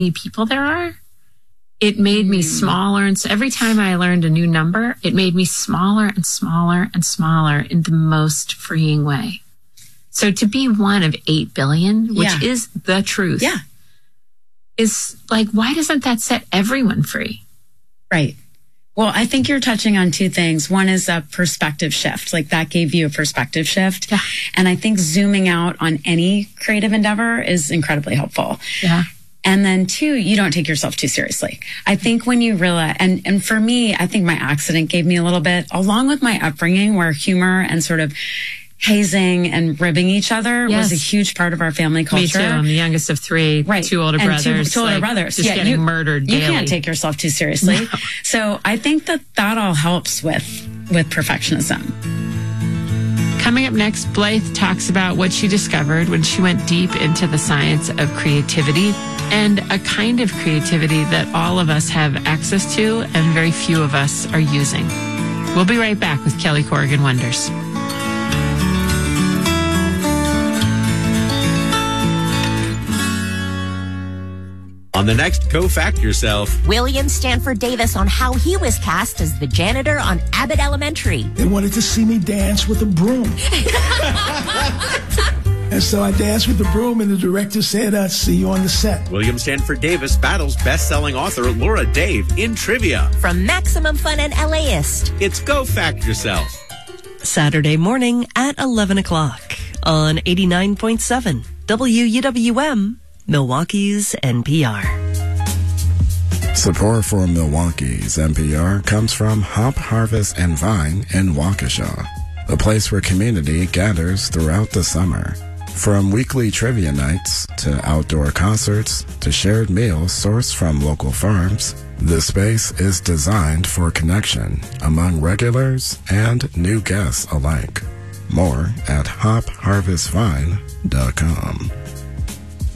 people there are, it made me smaller. And so every time I learned a new number, it made me smaller and smaller and smaller in the most freeing way. So to be one of 8 billion, which is the truth, is like, why doesn't that set everyone free? Right. Well, I think you're touching on two things. One is a perspective shift. Like that gave you a perspective shift. Yeah. And I think zooming out on any creative endeavor is incredibly helpful. Yeah. And then two, you don't take yourself too seriously. I think when you realize, and for me, I think my accident gave me a little bit, along with my upbringing where humor and sort of hazing and ribbing each other was a huge part of our family culture. Me too. I'm the youngest of 3, right. 2 older brothers. Two older brothers. Just getting murdered daily. You can't take yourself too seriously. No. So I think that all helps with perfectionism. Coming up next, Blythe talks about what she discovered when she went deep into the science of creativity and a kind of creativity that all of us have access to and very few of us are using. We'll be right back with Kelly Corrigan Wonders. On the next Go Fact Yourself, William Stanford Davis on how he was cast as the janitor on Abbott Elementary. They wanted to see me dance with a broom. And so I danced with the broom, and the director said, I'd see you on the set. William Stanford Davis battles best-selling author Laura Dave in trivia. From Maximum Fun and LAist, it's Go Fact Yourself. Saturday morning at 11 o'clock on 89.7 WUWM, Milwaukee's NPR. Support for Milwaukee's NPR comes from Hop Harvest and Vine in Waukesha, a place where community gathers throughout the summer. From weekly trivia nights to outdoor concerts to shared meals sourced from local farms, the space is designed for connection among regulars and new guests alike. More at hopharvestvine.com.